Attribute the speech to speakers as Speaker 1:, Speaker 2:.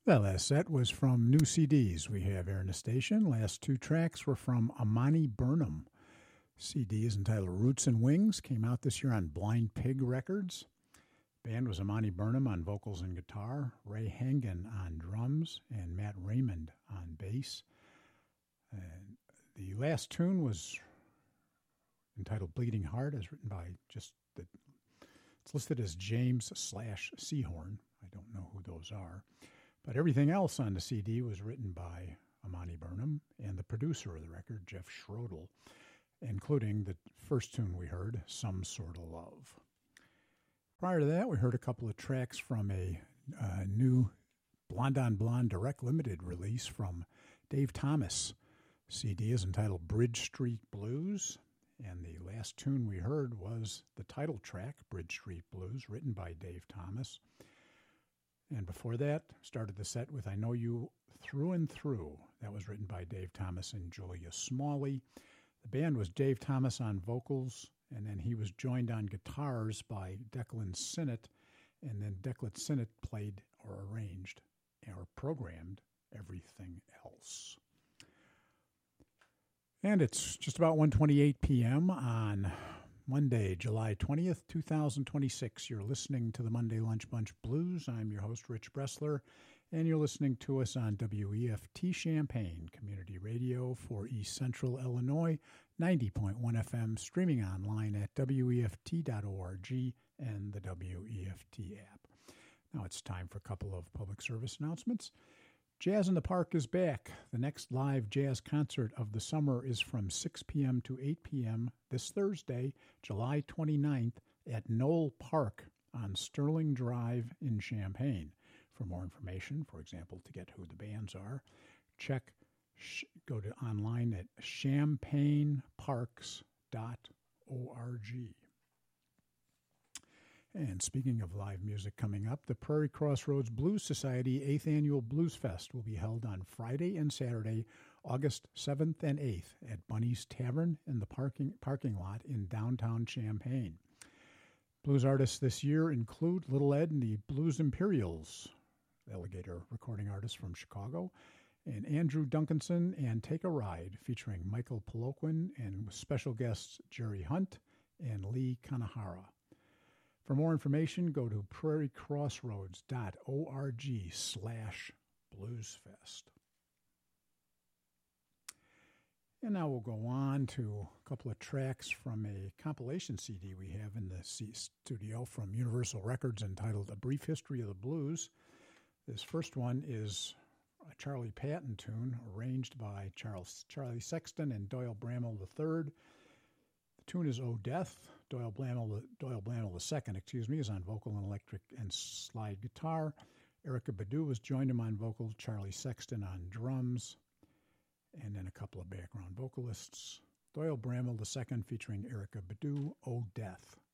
Speaker 1: That last set was from new CDs we have here in the station. Last two tracks were from Amani Burnham. CD is entitled Roots and Wings, came out this year on Blind Pig Records. Band was Amani Burnham on vocals and guitar, Ray Hangen on drums, and Matt Raymond on bass. And the last tune was entitled Bleeding Heart, as written by it's listed as James/Seahorn. I don't know who those are. But everything else on the CD was written by Amani Burnham and the producer of the record, Jeff Schrodel, including the first tune we heard, Some Sort of Love. Prior to that, we heard a couple of tracks from a new Blonde on Blonde Direct Limited release from Dave Thomas. CD is entitled Bridge Street Blues, and the last tune we heard was the title track, Bridge Street Blues, written by Dave Thomas. And before that, started the set with I Know You Through and Through. That was written by Dave Thomas and Julia Smalley. The band was Dave Thomas on vocals, and then he was joined on guitars by Declan Sinnott, and then Declan Sinnott played or arranged or programmed everything else. And it's just about 1:28 p.m. on Monday, July 20th, 2026. You're listening to the Monday Lunch Bunch Blues. I'm your host, Rich Bressler, and you're listening to us on WEFT Champaign Community Radio for East Central Illinois, 90.1 FM, streaming online at WEFT.org and the WEFT app. Now it's time for a couple of public service announcements. Jazz in the Park is back. The next live jazz concert of the summer is from 6 p.m. to 8 p.m. this Thursday, July 29th, at Knoll Park on Sterling Drive in Champaign. For more information, for example, to get who the bands are, go to online at champaignparks.org. And speaking of live music coming up, the Prairie Crossroads Blues Society 8th Annual Blues Fest will be held on Friday and Saturday, August 7th and 8th at Bunny's Tavern in the parking lot in downtown Champaign. Blues artists this year include Little Ed and the Blues Imperials, alligator recording artist from Chicago, and Andrew Duncanson and Take a Ride, featuring Michael Poloquin and special guests Jerry Hunt and Lee Kanahara. For more information, go to prairiecrossroads.org/bluesfest. And now we'll go on to a couple of tracks from a compilation CD we have in the studio from Universal Records entitled A Brief History of the Blues. This first one is a Charlie Patton tune arranged by Charlie Sexton and Doyle Bramall III. The tune is Oh Death. Doyle Blamel II, is on vocal and electric and slide guitar. Erykah Badu was joined him on vocals, Charlie Sexton on drums, and then a couple of background vocalists. Doyle Bramall II featuring Erykah Badu, Oh Death.